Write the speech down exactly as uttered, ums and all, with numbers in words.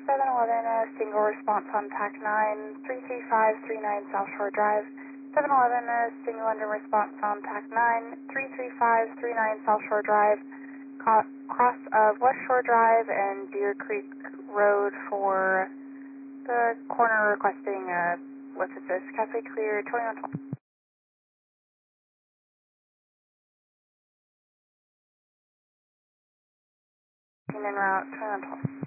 seven eleven, uh, single response on P A C nine, three three five three nine South Shore Drive. seven eleven, uh, single engine response on P A C nine, three three five three nine South Shore Drive. Co- cross of West Shore Drive and Deer Creek Road for the corner requesting, uh, what's it this? Cafe Clear twenty-one twenty. En route twenty-one twelve.